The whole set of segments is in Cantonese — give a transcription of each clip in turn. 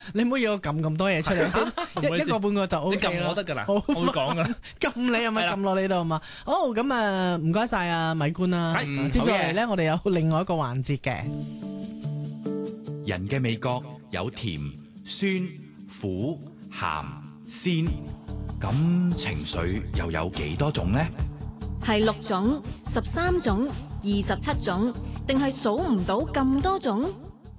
你唔好要我撳咁多嘢出嚟，一個半個就 O K 啦。 你撳我得㗎啦， 好我會講㗎啦。 撳你係咪係啦撳落你度嘛？好，咁啊，唔該晒啊，米官啦。 係接住落好嘅嚟咧，我哋有另外一個環節嘅。 人嘅味覺有甜、酸、苦、鹹、鮮，咁情緒又有幾多種呢？ 係6種、13種、27種，定係數唔到咁多種？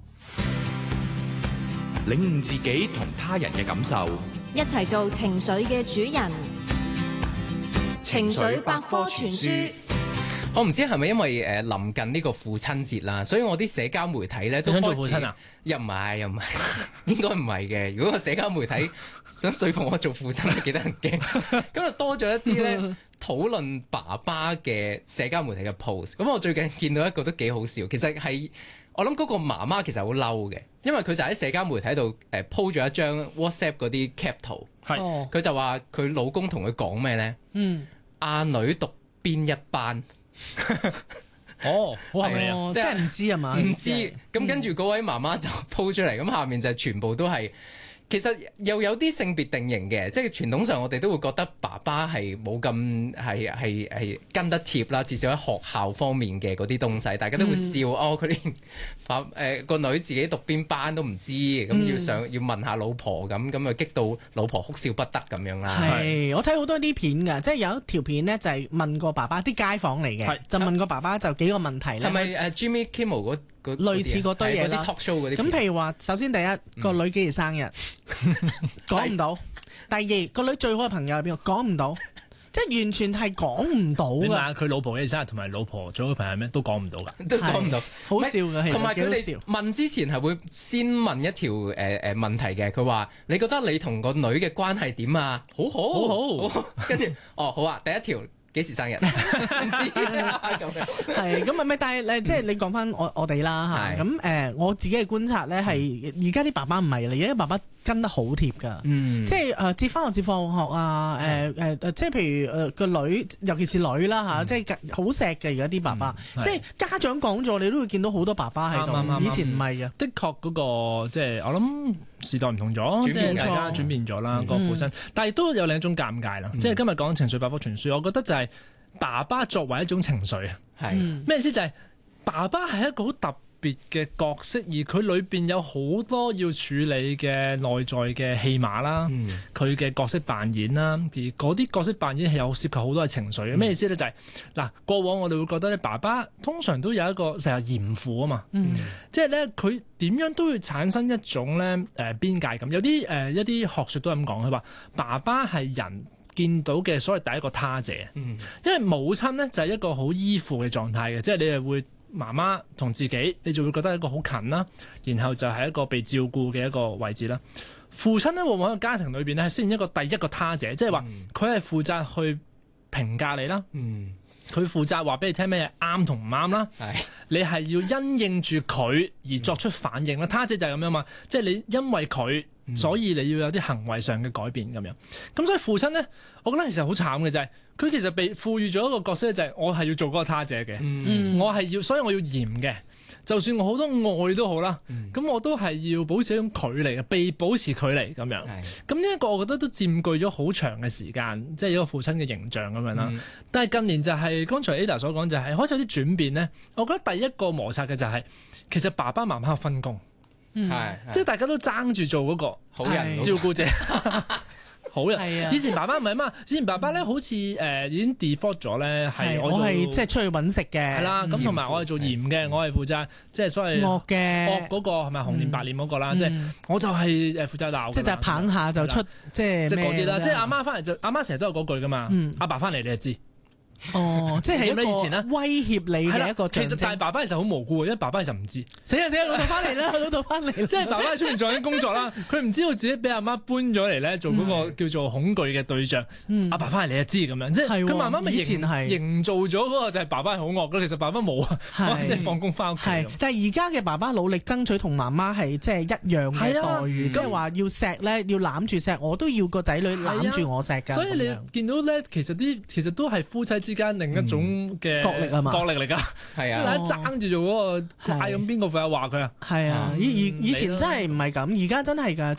領悟自己同他人嘅感受， 一齊做情緒嘅主人。情緒百科全書。 我唔知係咪因為臨近呢個父親節啦，所以我啲社交媒體咧都你想做開始父親啊？ 又唔係，應該唔係嘅。如果個社交媒體想說服我做父親，都幾得人驚。咁就多咗一啲咧討論爸爸嘅社交媒體嘅 post。咁我最近見到一個都幾好笑，其實係我諗嗰個媽媽其實好嬲嘅，因為佢就喺社交媒體度po 咗一張 WhatsApp 嗰啲 cap 圖， 係佢就話佢老公同佢講咩咧？阿女讀邊一班？ 哦，好合理啊！ 哦，真係唔知啊嘛？ 唔知，咁跟住嗰位媽媽就 po 出嚟，咁下面就全部都係，其實又有啲性別定型嘅，即係傳統上我哋都會覺得爸爸係冇咁係跟得貼啦，至少喺學校方面嘅嗰啲東西，大家都會笑哦，佢連個女自己讀邊班都唔知，咁要問下老婆咁啊激到老婆哭笑不得咁樣啦。 係，我睇好多啲片㗎，即係有一條片咧就係問個爸爸，啲街坊嚟嘅，就問個爸爸就幾個問題咧。 係咪Jimmy Kimmel 類似嗰堆嘢啦？ 嗰啲 talk show 嗰啲。 咁譬如話，首先第一個女幾時生日，講唔到；第二個女最好嘅朋友係邊個，講唔到，即係完全係講唔到㗎。 你問下佢老婆嘅生日同埋老婆最好嘅朋友係咩？都講唔到㗎。 都講唔到， 好笑㗎， 同埋佢哋幾好笑。 問之前係會先問一條問題嘅，佢話你覺得你同個女嘅關係點啊？好好，好，跟住好啊，第一條。幾時生日？唔知啦咁樣。 係咁咪但係即係你講翻我哋啦嚇。咁我自己嘅觀察咧係而家啲爸爸唔係啦，而家啲爸爸跟得好貼㗎。即係接翻學接放學啊，即係譬如個女，尤其是女啦嚇，即係好錫嘅而家啲爸爸。即係家長講咗，你都會見到好多爸爸喺度。以前唔係嘅。 的確嗰個即係我諗時代唔同咗，即係大家轉變咗啦個父親，但係都有另一種尷尬啦。即係今日講情緒百科全書，我覺得就係爸爸作為一種情緒啊。係咩意思？就係爸爸係一個好特別嘅角色，而佢裏邊有好多要處理嘅內在嘅戲碼啦，佢嘅角色扮演啦，而嗰啲角色扮演係有涉及好多嘅情緒嘅。咩意思咧？就係嗱，過往我哋會覺得咧，爸爸通常都有一個成日嚴父啊嘛，即係咧佢點樣都會產生一種咧邊界感。有啲一啲學術都係咁講，佢話爸爸係人見到嘅所謂第一個他者，因為母親咧就係一個好依附嘅狀態嘅，即係你係會。媽媽同自己，你就會覺得一個好近啦，然後就係一個被照顧嘅一個位置啦。父親咧，往往喺個家庭裏邊咧係飾演一個第一個他者，即係話佢係負責去評價你啦，佢負責話俾你聽咩嘢啱同唔啱啦，你係要因應住佢而作出反應啦。他者就係咁樣嘛，即係你因為佢，所以你要有啲行為上嘅改變咁樣。咁所以父親咧，我覺得其實好慘嘅就係。佢其實被賦予咗一個角色，就係我係要做嗰個他者嘅，我係要，所以我要嚴嘅。就算我好多愛都好啦，咁我都係要保持一種距離嘅，被保持距離咁樣。咁呢一個我覺得都佔據咗好長嘅時間，即係一個父親嘅形象咁樣啦。但係近年就係剛才 Ada 所講，就係開始有啲轉變咧。我覺得第一個摩擦嘅就係其實爸爸媽媽嘅分工，即係大家都爭住做嗰個好人照顧者。好人， 係啊！ 以前爸爸唔係嘛，以前爸爸咧好似已經 default 咗咧，係我係即係出去揾食嘅， 係啦。咁同埋我係做嚴嘅，我係負責即係所謂惡嗰個係咪紅臉白臉嗰個啦？即係我就係負責鬧， 即係棒下就出即係嗰啲啦。即係阿媽翻嚟就阿媽成日都有嗰句噶嘛，阿爸翻嚟你就知。 哦，即係一個以前威脅你嘅一個象徵。 其實但係爸爸其實好無辜嘅，因為爸爸其實唔知。 死啦，老豆翻嚟啦，老豆翻嚟。 即係爸爸喺出面做緊工作啦，佢唔知道自己俾阿媽搬咗嚟咧做嗰個叫做恐懼嘅對象。阿爸翻嚟你就知咁樣，即係佢慢慢咪營造咗嗰個就係爸爸係好惡嘅，其實爸爸冇啊，即係放工翻屋企。 但係而家嘅爸爸努力爭取同媽媽係即係一樣嘅待遇，即係話要錫咧，要攬住錫，我都要個仔女攬住我錫㗎。 所以你見到咧，其實都係夫妻之間另一種嘅角力啊嘛， 角力嚟㗎，係啊，爭住做嗰個怪咁，邊個負責話佢啊？ 係啊，以前真係唔係咁，而家真係㗎。